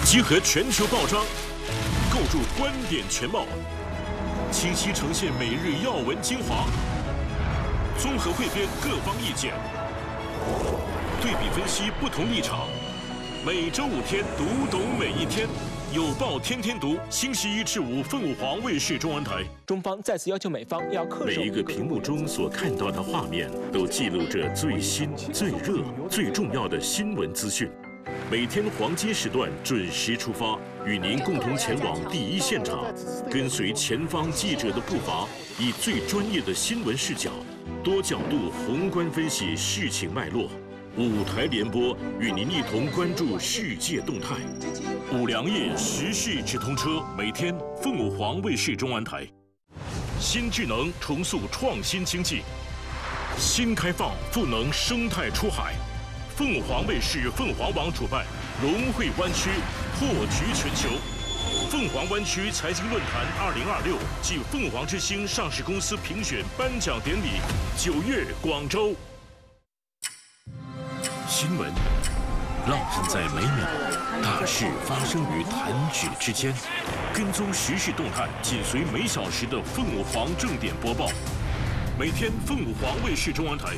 集合全球报章，构筑观点全貌，清晰呈现每日要闻精华，综合汇编各方意见，对比分析不同立场。每周5天，读懂每一天。有报天天读，星期1至5，凤凰卫视中文台。 中方再次要求美方要恪守。 每一个屏幕中所看到的画面，都记录着最新、最热、最重要的新闻资讯。每天黄金时段准时出发，与您共同前往第一现场，跟随前方记者的步伐，以最专业的新闻视角，多角度宏观分析事情脉络。5台联播，与您一同关注世界动态。5粮液时事直通车，每天凤凰卫视中文台。新智能重塑创新经济，新开放赋能生态出海。凤凰卫视凤凰网主办龙汇湾区破局全球凤凰湾区财经论坛2026暨凤凰之星上市公司评选颁奖典礼9月广州。新闻浪漫在每秒，大事发生于弹指之间。跟踪时事动态，紧随每小时的凤凰正点播报。每天凤凰卫视中文台。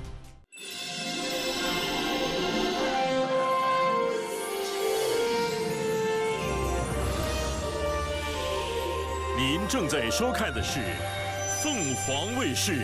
您正在收看的是凤凰卫视。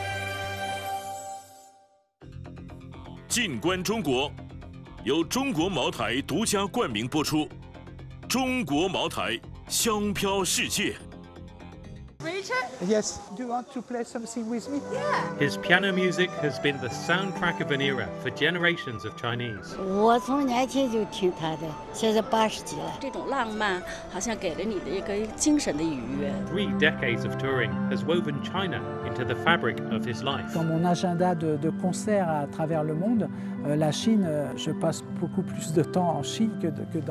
静观中国，由中国茅台独家冠名播出。中国茅台，香飘世界。 Richard? Yes. Do you want to play something with me? Yeah. His piano music has been the soundtrack of an era for generations of Chinese. 我从年轻就听他的，现在80几了。 这种浪漫好像给了你的一个精神的愉悦。 3 decades of touring has woven China into the fabric of his life. Dans mon agenda de concerts à travers le monde, la Chine, je passe beaucoup plus de temps en Chine que dans